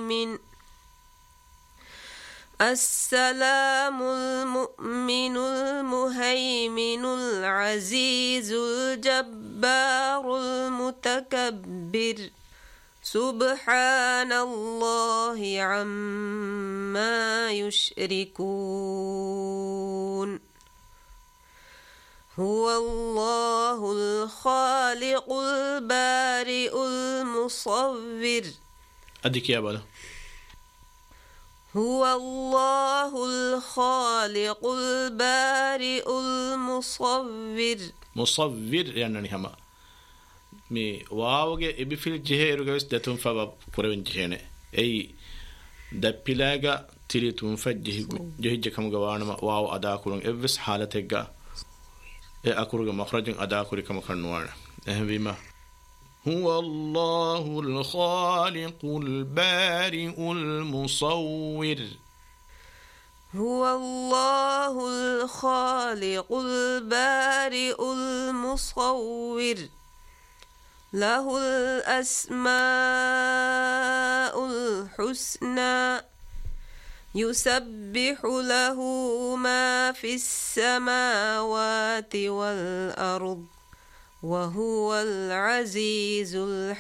السلام المؤمن المهيمن العزيز الجبار المتكبر سبحان الله عما يشركون هو الله الخالق البارئ المصور أديك يا بلا هو الله الخالق البارئ المصور مصور يعني هما مي واوغي ابيفيل جهيرو غيس دتون فبا كورين جهنه اي دبيلاغا تريتون فجه جهج كم غوانما واو ادا كورن ابس حالتيغا اي اكورغ مخرجن ادا كوري كم كنوان بما هو الله الخالق البارئ المصور هو الله الخالق البارئ المصور له الأسماء الحسنى يسبح له ما في السماوات والأرض وهو العزيز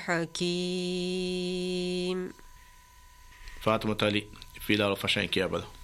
الحكيم فاطمة تالي في دار فشان كيابل